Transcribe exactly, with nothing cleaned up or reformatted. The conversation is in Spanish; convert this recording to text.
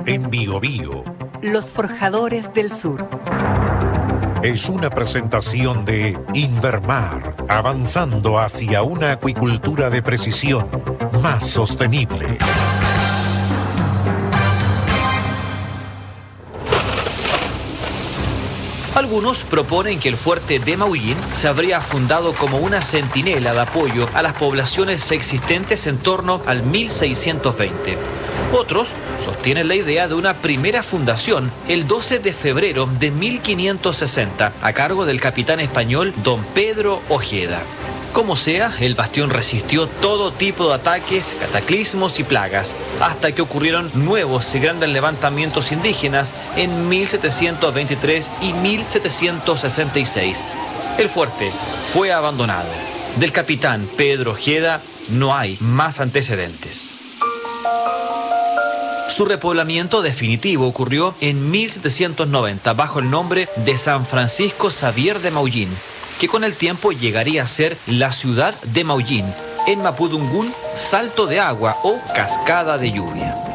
en Biobío. Los Forjadores del Sur. Es una presentación de Invermar, avanzando hacia una acuicultura de precisión más sostenible. Algunos proponen que el fuerte de Maullín se habría fundado como una centinela de apoyo a las poblaciones existentes en torno al mil seiscientos veinte. Otros sostienen la idea de una primera fundación el doce de febrero de mil quinientos sesenta a cargo del capitán español don Pedro Ojeda. Como sea, el bastión resistió todo tipo de ataques, cataclismos y plagas, hasta que ocurrieron nuevos y grandes levantamientos indígenas en mil setecientos veintitrés y mil setecientos sesenta y seis. El fuerte fue abandonado. Del capitán Pedro Ojeda no hay más antecedentes. Su repoblamiento definitivo ocurrió en mil setecientos noventa bajo el nombre de San Francisco Xavier de Maullín, que con el tiempo llegaría a ser la ciudad de Maullín, en Mapudungún, salto de agua o cascada de lluvia.